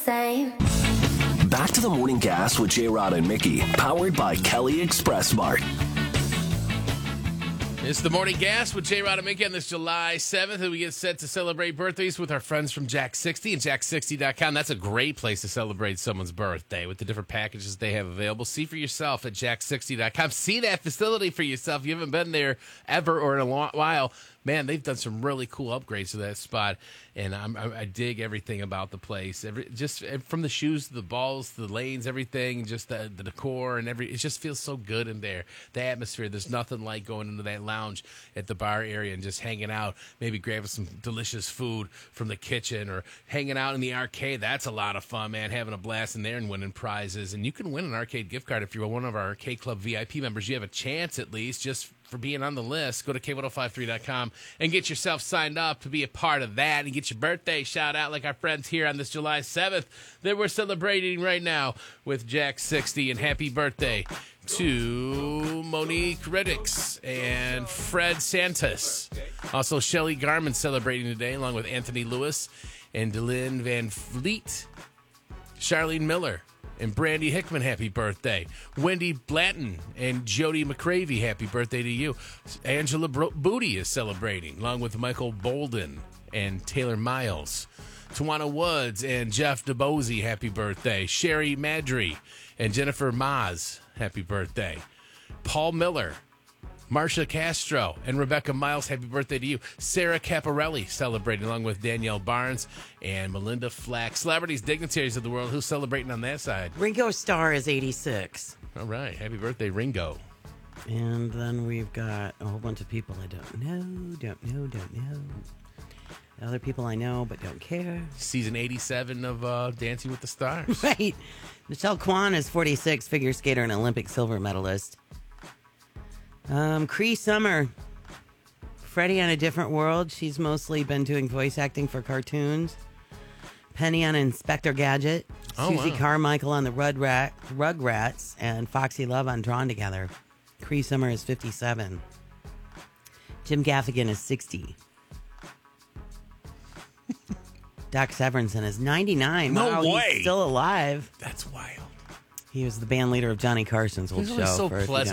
same. Back to the morning gas with J-Rod and Mickey, powered by Kelly Express Mart. It's the morning gas with J-Rod and Mickey on this July 7th, and we get set to celebrate birthdays with our friends from Jack 60 and Jack60.com. That's a great place to celebrate someone's birthday with the different packages they have available. See for yourself at Jack60.com. See that facility for yourself. If you haven't been there ever or in a long while, man, they've done some really cool upgrades to that spot, and I dig everything about the place. Just from the shoes to the balls, to the lanes, everything, just the decor and it just feels so good in there. The atmosphere, there's nothing like going into that lounge at the bar area and just hanging out, maybe grabbing some delicious food from the kitchen or hanging out in the arcade. That's a lot of fun, man, having a blast in there and winning prizes. And you can win an arcade gift card if you're one of our Arcade Club VIP members. You have a chance at least just for being on the list. Go to K1053.com and get yourself signed up to be a part of that and get your birthday shout out like our friends here on this July 7th that we're celebrating right now with Jack 60. And happy birthday to Monique Riddicks and Fred Santos. Also, Shelly Garman celebrating today along with Anthony Lewis and Delynn Van Vliet, Charlene Miller, and Brandy Hickman, happy birthday. Wendy Blanton and Jody McCravey, happy birthday to you. Angela Booty is celebrating, along with Michael Bolden and Taylor Miles. Tawana Woods and Jeff DeBose, happy birthday. Sherry Madry and Jennifer Maz, happy birthday. Paul Miller, Marcia Castro, and Rebecca Miles, happy birthday to you. Sarah Caparelli celebrating along with Danielle Barnes and Melinda Flack. Celebrities, dignitaries of the world, who's celebrating on that side? Ringo Starr is 86. All right. Happy birthday, Ringo. And then we've got a whole bunch of people I don't know. Other people I know but don't care. Season 87 of Dancing with the Stars. Right. Michelle Kwan is 46, figure skater and Olympic silver medalist. Cree Summer, Freddie on a Different World. She's mostly been doing voice acting for cartoons. Penny on Inspector Gadget. Susie Carmichael on the Rugrats. And Foxy Love on Drawn Together. Cree Summer is 57. Jim Gaffigan is 60. Doc Severinsen is 99. No way. He's still alive. That's wild. He was the band leader of Johnny Carson's old show. So pleasant.